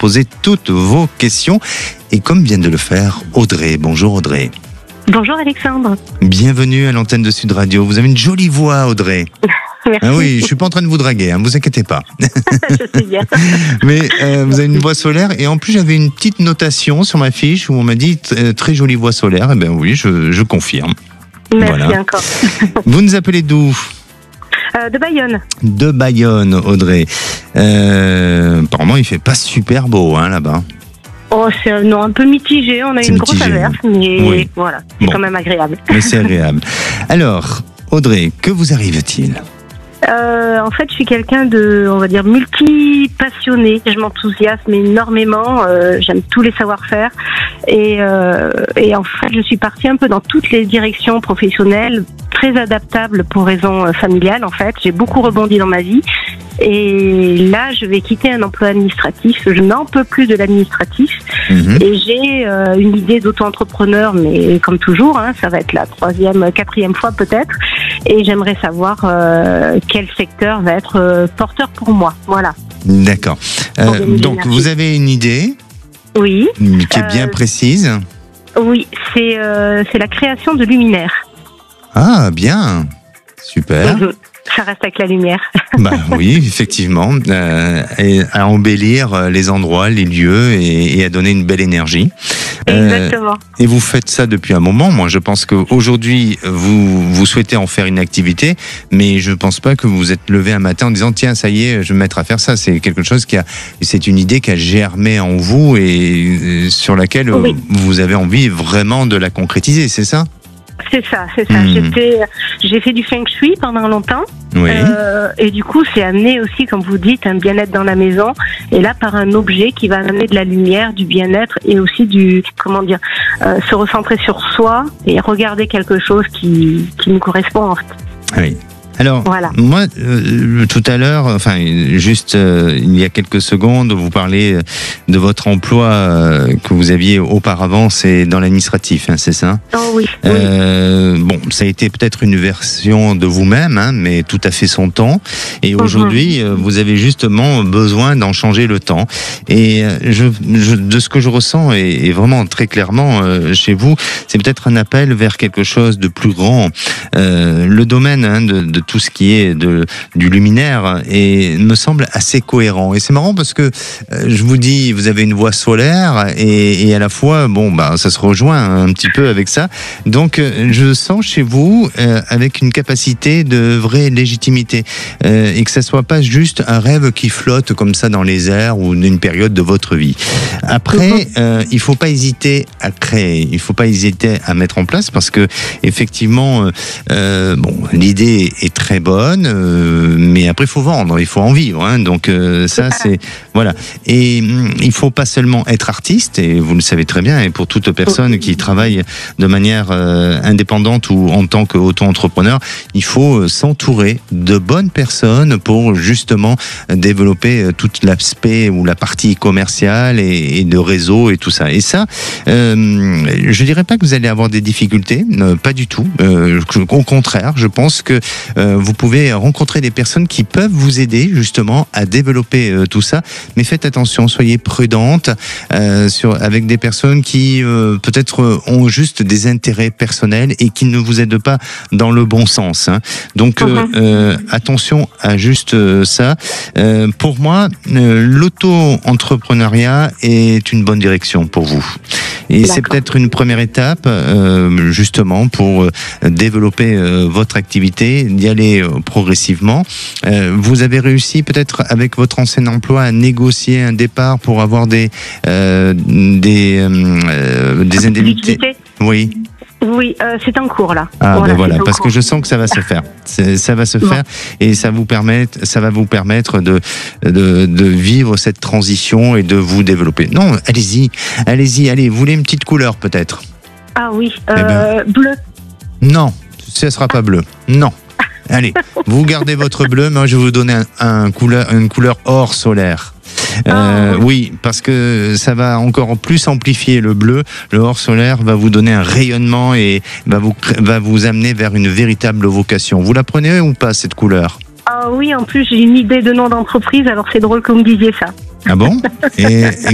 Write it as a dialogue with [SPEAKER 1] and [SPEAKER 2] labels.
[SPEAKER 1] poser toutes vos questions. Et comme vient de le faire Audrey. Bonjour Audrey.
[SPEAKER 2] Bonjour Alexandre.
[SPEAKER 1] Bienvenue à l'antenne de Sud Radio. Vous avez une jolie voix Audrey.
[SPEAKER 2] Merci.
[SPEAKER 1] Ah oui, je suis pas en train de vous draguer, hein, vous inquiétez pas.
[SPEAKER 2] Je sais bien.
[SPEAKER 1] Mais vous avez une voix solaire et en plus j'avais une petite notation sur ma fiche où on m'a dit très jolie voix solaire. Eh bien oui, je confirme.
[SPEAKER 2] Merci
[SPEAKER 1] Voilà.
[SPEAKER 2] encore.
[SPEAKER 1] Vous nous appelez d'où ?
[SPEAKER 2] De Bayonne.
[SPEAKER 1] De Bayonne, Audrey. Apparemment, il fait pas super beau là-bas.
[SPEAKER 2] Oh, c'est un peu mitigé. On a
[SPEAKER 1] C'est
[SPEAKER 2] eu une grosse
[SPEAKER 1] mitigé,
[SPEAKER 2] averse, mais
[SPEAKER 1] oui.
[SPEAKER 2] voilà, c'est
[SPEAKER 1] Bon.
[SPEAKER 2] quand même agréable.
[SPEAKER 1] Mais c'est agréable. Alors, Audrey, que vous arrive-t-il ?
[SPEAKER 2] En fait, je suis quelqu'un de, on va dire, multi-passionné. Je m'enthousiasme énormément. J'aime tous les savoir-faire. Et en fait, je suis partie un peu dans toutes les directions professionnelles, très adaptable pour raisons familiales. En fait, j'ai beaucoup rebondi dans ma vie. Et là, je vais quitter un emploi administratif. Je n'en peux plus de l'administratif. Et j'ai une idée d'auto-entrepreneur, mais comme toujours, ça va être la 3e, 4e fois peut-être. Et j'aimerais savoir quel secteur va être porteur pour moi. Voilà.
[SPEAKER 1] D'accord.
[SPEAKER 2] Organiser
[SPEAKER 1] Donc,
[SPEAKER 2] l'énergie.
[SPEAKER 1] vous avez une idée
[SPEAKER 2] Oui.
[SPEAKER 1] qui est bien précise.
[SPEAKER 2] Oui, c'est la création de luminaires.
[SPEAKER 1] Ah, bien. Super.
[SPEAKER 2] Ça reste avec la lumière.
[SPEAKER 1] Bah oui, effectivement, et à embellir les endroits, les lieux et à donner une belle énergie.
[SPEAKER 2] Exactement.
[SPEAKER 1] Et vous faites ça depuis un moment. Moi, je pense qu'aujourd'hui, vous souhaitez en faire une activité, mais je ne pense pas que vous vous êtes levé un matin en disant tiens, ça y est, je vais me mettre à faire ça. C'est quelque chose c'est une idée qui a germé en vous et sur laquelle
[SPEAKER 2] Oui.
[SPEAKER 1] vous avez envie vraiment de la concrétiser, c'est ça ?
[SPEAKER 2] C'est ça. J'ai fait du feng shui pendant longtemps.
[SPEAKER 1] Oui.
[SPEAKER 2] Et du coup, c'est amené aussi, comme vous dites, un bien-être dans la maison. Et là, par un objet qui va amener de la lumière, du bien-être et aussi se recentrer sur soi et regarder quelque chose qui nous correspond en fait.
[SPEAKER 1] Oui. Alors,
[SPEAKER 2] Voilà.
[SPEAKER 1] moi, tout à l'heure, il y a quelques secondes, vous parlez de votre emploi que vous aviez auparavant, c'est dans l'administratif, c'est ça ?
[SPEAKER 2] Oh oui.
[SPEAKER 1] Bon, ça a été peut-être une version de vous-même, mais tout à fait son temps. Et aujourd'hui, vous avez justement besoin d'en changer le temps. Et de ce que je ressens, et vraiment très clairement chez vous, c'est peut-être un appel vers quelque chose de plus grand. Le domaine de tout ce qui est du luminaire et me semble assez cohérent. Et c'est marrant parce que je vous dis, vous avez une voix solaire et à la fois, ça se rejoint un petit peu avec ça. Donc, je sens chez vous avec une capacité de vraie légitimité et que ça soit pas juste un rêve qui flotte comme ça dans les airs ou d'une période de votre vie. Après, il faut pas hésiter à créer, il faut pas hésiter à mettre en place parce que effectivement, l'idée est très bonne, mais après il faut vendre, il faut en vivre. Donc ça c'est voilà. Et il faut pas seulement être artiste, et vous le savez très bien. Et pour toute personne qui travaille de manière indépendante ou en tant qu'auto-entrepreneur, il faut s'entourer de bonnes personnes pour justement développer tout l'aspect ou la partie commerciale et de réseau et tout ça. Et ça, je dirais pas que vous allez avoir des difficultés, pas du tout. Au contraire, je pense que vous pouvez rencontrer des personnes qui peuvent vous aider justement à développer tout ça. Mais faites attention, soyez prudente avec des personnes qui peut-être ont juste des intérêts personnels et qui ne vous aident pas dans le bon sens. Donc attention à juste ça. Pour moi, l'auto-entrepreneuriat est une bonne direction pour vous. Et c'est peut-être une première étape justement pour développer votre activité, d'y aller progressivement. Vous avez réussi peut-être avec votre ancien emploi à négocier un départ pour avoir des indemnités. Oui.
[SPEAKER 2] Oui, c'est en cours là.
[SPEAKER 1] Voilà, parce que je sens que ça va se faire. Ça va se faire et ça va vous permettre de vivre cette transition et de vous développer. Non, allez-y, allez, vous voulez une petite couleur peut-être ?
[SPEAKER 2] Ah oui, bleu.
[SPEAKER 1] Non, ce ne sera pas bleu. Non. Allez, vous gardez votre bleu, moi je vais vous donner une couleur or solaire. Oui, parce que ça va encore plus amplifier le bleu. Le or solaire va vous donner un rayonnement et va vous amener vers une véritable vocation. Vous la prenez ou pas cette couleur ?
[SPEAKER 2] Ah oui, en plus j'ai une idée de nom d'entreprise, alors c'est drôle que vous me disiez ça.
[SPEAKER 1] Ah bon ? Et